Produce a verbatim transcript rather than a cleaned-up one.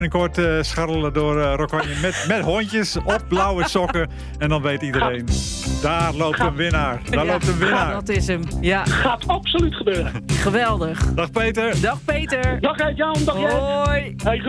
En ik hoort uh, scharrelen door uh, Rokkanje met, met hondjes op blauwe sokken. En dan weet iedereen, daar loopt een winnaar. Daar Ja, loopt een winnaar. Dat is hem, ja. Gaat absoluut gebeuren. Geweldig. Dag Peter. Dag Peter. Dag Jan, dag jij. Hoi. Hey,